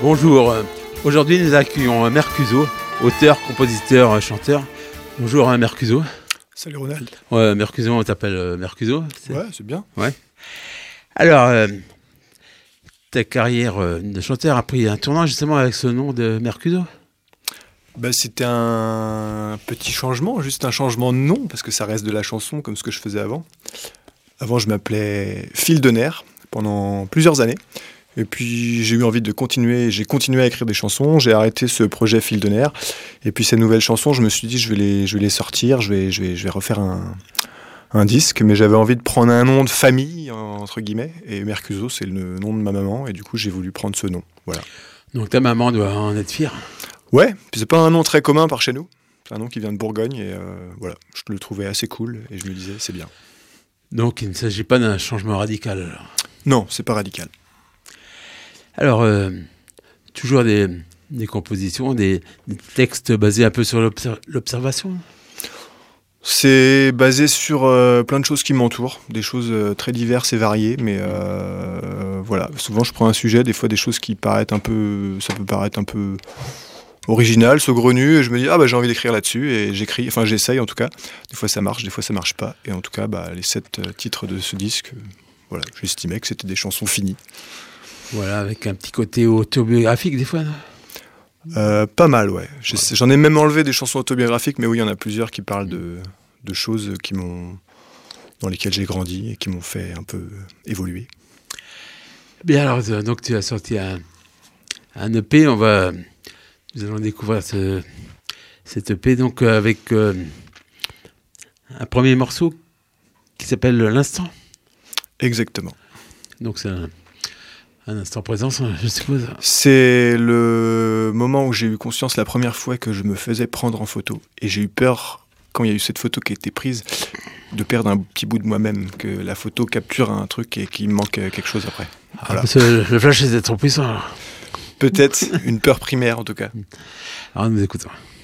Bonjour, aujourd'hui nous accueillons Mercuzzo, auteur, compositeur, chanteur. Bonjour Mercuzzo. Salut Ronald. Ouais, Mercuzzo, on t'appelle Mercuzzo. Ouais, c'est bien. Ouais. Alors, ta carrière de chanteur a pris un tournant justement avec ce nom de Mercuzzo. C'était un petit changement, juste un changement de nom, parce que ça reste de la chanson comme ce que je faisais avant. Avant, je m'appelais Fil de Nerf pendant plusieurs années. Et puis, j'ai eu envie de continuer. J'ai continué à écrire des chansons. J'ai arrêté ce projet Fil de Nerf. Et puis, ces nouvelles chansons, je me suis dit, je vais les sortir. Je vais refaire un disque. Mais j'avais envie de prendre un nom de famille, entre guillemets. Et Mercuzzo, c'est le nom de ma maman. Et du coup, j'ai voulu prendre ce nom. Voilà. Donc, ta maman doit en être fière. Ouais, puis c'est pas un nom très commun par chez nous. C'est un nom qui vient de Bourgogne. Et voilà, je le trouvais assez cool. Et je me disais, c'est bien. Donc, il ne s'agit pas d'un changement radical. Alors. Non, c'est pas radical. Alors, toujours des compositions, des textes basés un peu sur l'observation. C'est basé sur plein de choses qui m'entourent, des choses très diverses et variées, mais voilà. Souvent, je prends un sujet, des fois des choses qui paraissent ça peut paraître un peu original, saugrenu, et je me dis j'ai envie d'écrire là-dessus, et j'écris, enfin j'essaye en tout cas. Des fois ça marche, des fois ça marche pas, et en tout cas les 7 titres de ce disque, voilà, j'estimais que c'était des chansons finies. Voilà, avec un petit côté autobiographique des fois, non ? Pas mal, ouais. J'en ai même enlevé des chansons autobiographiques, mais oui, il y en a plusieurs qui parlent de choses dans lesquelles j'ai grandi et qui m'ont fait un peu évoluer. Bien, alors, donc tu as sorti un EP, nous allons découvrir cet EP, donc avec un premier morceau qui s'appelle L'Instant. Exactement. Donc c'est un instant présent, je suppose. C'est le moment où j'ai eu conscience la première fois que je me faisais prendre en photo. Et j'ai eu peur, quand il y a eu cette photo qui a été prise, de perdre un petit bout de moi-même, que la photo capture un truc et qu'il manque quelque chose après. Voilà. Parce que le flash était trop puissant. Alors. Peut-être une peur primaire en tout cas. Alors nous écoutons.